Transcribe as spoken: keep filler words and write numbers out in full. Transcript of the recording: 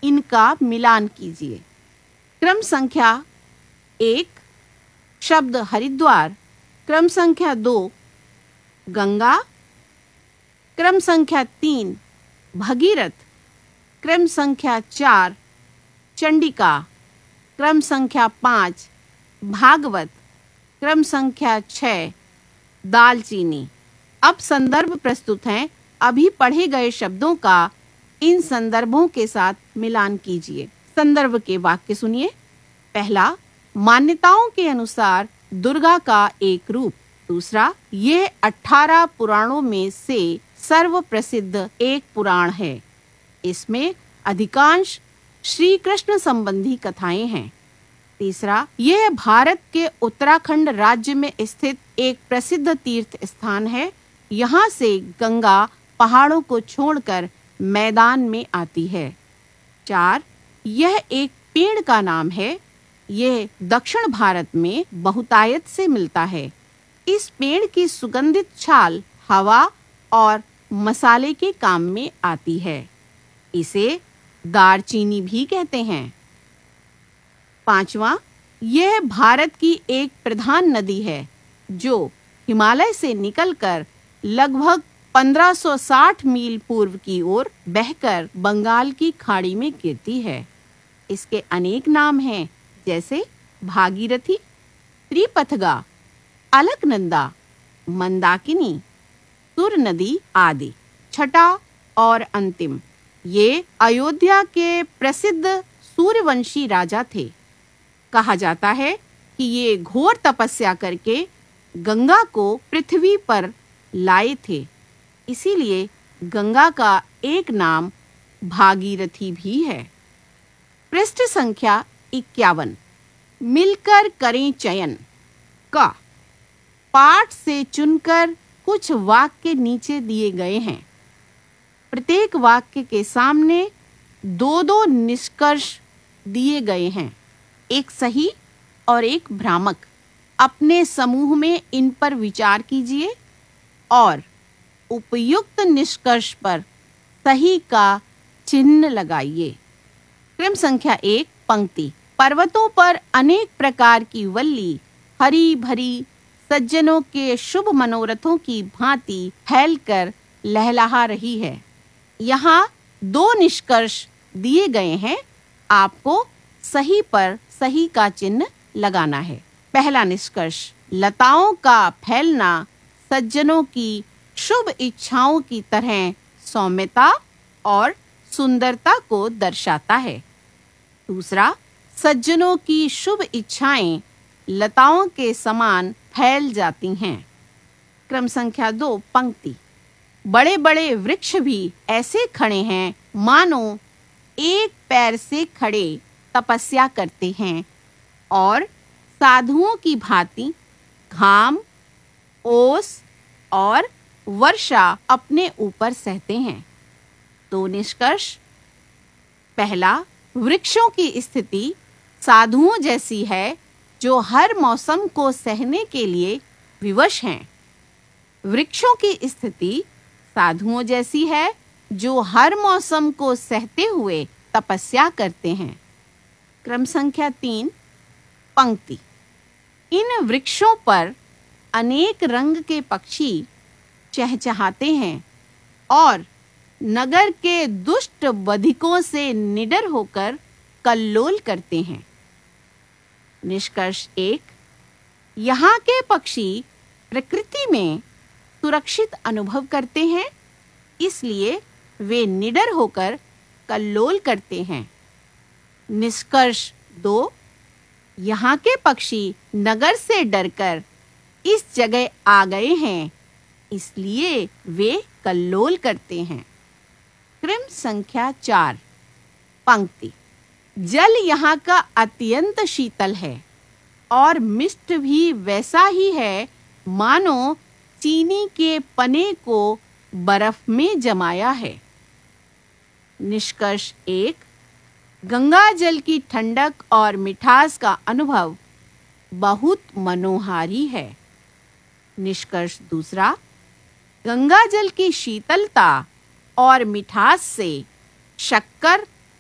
इनका मिलान कीजिए। क्रम संख्या एक शब्द हरिद्वार, क्रम संख्या दो गंगा, क्रम संख्या तीन भगीरथ, क्रम संख्या चार चंडिका, क्रम संख्या पाँच भागवत, क्रम संख्या छः दालचीनी। अब संदर्भ प्रस्तुत हैं। अभी पढ़े गए शब्दों का इन संदर्भों के साथ मिलान कीजिए। संदर्भ के वाक्य सुनिए। पहला, मान्यताओं के अनुसार दुर्गा का एक रूप। दूसरा, यह अठारह पुराणों में से सर्व प्रसिद्ध एक पुराण है। इसमें अधिकांश श्री कृष्ण संबंधी कथाएं हैं। तीसरा, यह भारत के उत्तराखंड राज्य में स्थित एक प्रसिद्ध तीर्थ स्थान है। यहाँ से गंगा पहाड़ों को छोड़कर मैदान में आती है। चार, यह एक पेड़ का नाम है। यह दक्षिण भारत में बहुतायत से मिलता है। इस पेड़ की सुगंधित छाल हवा और मसाले के काम में आती है। इसे दालचीनी भी कहते हैं। पांचवा, यह भारत की एक प्रधान नदी है जो हिमालय से निकलकर लगभग पंद्रह सौ साठ मील पूर्व की ओर बहकर बंगाल की खाड़ी में गिरती है। इसके अनेक नाम हैं, जैसे भागीरथी, त्रिपथगा, अलकनंदा, मंदाकिनी, सुर नदी आदि। छठा और अंतिम, ये अयोध्या के प्रसिद्ध सूर्यवंशी राजा थे। कहा जाता है कि ये घोर तपस्या करके गंगा को पृथ्वी पर लाए थे। इसीलिए गंगा का एक नाम भागीरथी भी है। पृष्ठ संख्या इक्यावन। मिलकर करें चयन का। पाठ से चुनकर कुछ वाक्य नीचे दिए गए हैं। प्रत्येक वाक्य के सामने दो दो निष्कर्ष दिए गए हैं, एक सही और एक भ्रामक। अपने समूह में इन पर विचार कीजिए और उपयुक्त निष्कर्ष पर सही का चिन्ह लगाइए। क्रम संख्या एक पंक्ति। पर्वतों पर अनेक प्रकार की वल्ली हरी भरी सज्जनों के शुभ मनोरथों की भांति फैलकर लहलहा रही है। यहाँ दो निष्कर्ष दिए गए हैं। आपको सही पर सही का चिन्ह लगाना है। पहला निष्कर्ष, लताओं का फैलना सज्जनों की शुभ इच्छाओं की तरह सौम्यता और सुंदरता को दर्शाता है। दूसरा, सज्जनों की शुभ इच्छाएं लताओं के समान फैल जाती हैं। क्रम संख्या दो पंक्ति। बड़े बड़े वृक्ष भी ऐसे खड़े हैं मानो एक पैर से खड़े तपस्या करते हैं और साधुओं की भांति घाम, ओस और वर्षा अपने ऊपर सहते हैं। दो निष्कर्ष। पहला, वृक्षों की स्थिति साधुओं जैसी है जो हर मौसम को सहने के लिए विवश हैं। वृक्षों की स्थिति साधुओं जैसी है जो हर मौसम को सहते हुए तपस्या करते हैं। क्रम संख्या तीन पंक्ति। इन वृक्षों पर अनेक रंग के पक्षी चहचहाते हैं और नगर के दुष्ट बधिकों से निडर होकर कल्लोल करते हैं। निष्कर्ष एक, यहाँ के पक्षी प्रकृति में सुरक्षित अनुभव करते हैं, इसलिए वे निडर होकर कल्लोल करते हैं। निष्कर्ष दो, यहाँ के पक्षी नगर से डरकर इस जगह आ गए हैं, इसलिए वे कल्लोल करते हैं। क्रम संख्या चार पंक्ति। जल यहाँ का अत्यंत शीतल है और मिष्ट भी वैसा ही है मानो चीनी के पने को बर्फ में जमाया है। निष्कर्ष एक, गंगा जल की ठंडक और मिठास का अनुभव बहुत मनोहारी है। निष्कर्ष दूसरा, गंगा जल की शीतलता और मिठास से शक्कर